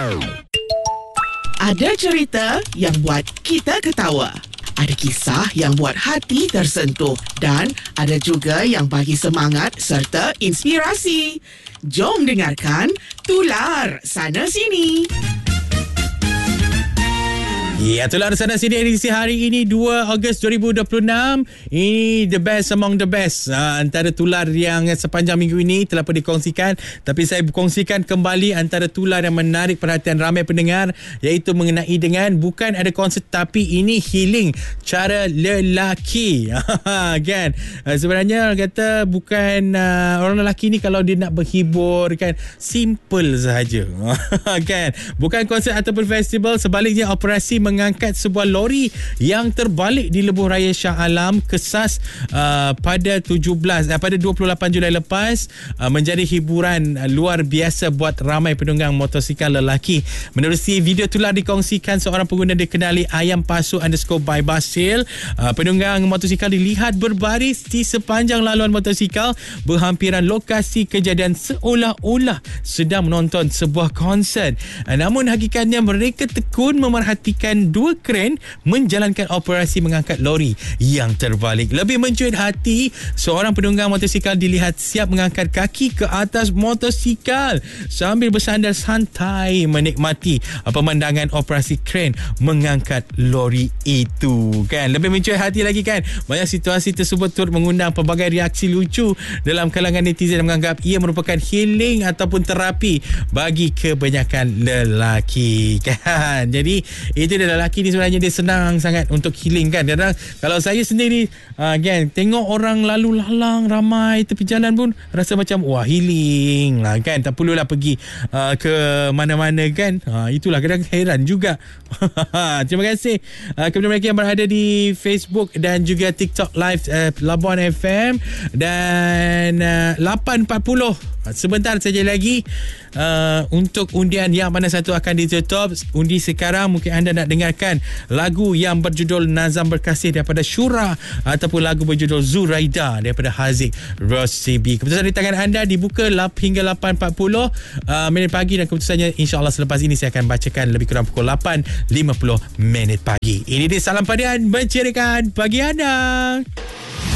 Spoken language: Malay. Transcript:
Ada cerita yang buat kita ketawa. Ada kisah yang buat hati tersentuh. Dan ada juga yang bagi semangat serta inspirasi. Jom dengarkan Tular Sana Sini. Ya, Tular Sana Sini edisi hari ini 2 Ogos 2026. Ini the best among the best. Antara tular yang sepanjang minggu ini telah pun dikongsikan. Tapi saya kongsikan kembali antara tular yang menarik perhatian ramai pendengar, iaitu mengenai dengan bukan ada konsert tapi ini healing cara lelaki. Kan? Sebenarnya kata bukan orang lelaki ni kalau dia nak berhibur kan, simple sahaja. Kan? Bukan konsert ataupun festival, sebaliknya operasi mengangkat sebuah lori yang terbalik di Lebuh Raya Shah Alam Kesas pada 28 Julai lepas menjadi hiburan luar biasa buat ramai penunggang motosikal lelaki. Menerusi video tular dikongsikan seorang pengguna dikenali Ayam Pasu _ by Basil, penunggang motosikal dilihat berbaris di sepanjang laluan motosikal berhampiran lokasi kejadian seolah-olah sedang menonton sebuah konsert. Namun hakikatnya mereka tekun memerhatikan dua kren menjalankan operasi mengangkat lori yang terbalik. Lebih mencuit hati, seorang penunggang motosikal dilihat siap mengangkat kaki ke atas motosikal sambil bersandar santai menikmati pemandangan operasi kren mengangkat lori itu. Kan? Lebih mencuit hati lagi kan, banyak situasi tersebut turut mengundang pelbagai reaksi lucu dalam kalangan netizen yang menganggap ia merupakan healing ataupun terapi bagi kebanyakan lelaki. Kan? Jadi itu dia, lelaki ni sebenarnya dia senang sangat untuk healing kan. Kadang kalau saya sendiri kan tengok orang lalu lalang ramai tepi jalan pun rasa macam wah healing lah kan. Tak perlulah pergi ke mana-mana kan. Itulah kadang heran juga. Terima kasih kepada mereka yang berada di Facebook dan juga TikTok Live Labuan FM. Dan 8.40 sebentar saja lagi untuk undian yang mana satu akan ditutup. Undi sekarang mungkin anda nak dengarkan lagu yang berjudul Nazam Berkasih daripada Syura ataupun lagu berjudul Zuraida daripada Haziq Rosibi. Keputusan di tangan anda, dibuka hingga 8.40 minit pagi, dan keputusannya insyaAllah selepas ini saya akan bacakan lebih kurang pukul 8.50 minit pagi. Ini dia Salam Padian menceriakan pagi anda.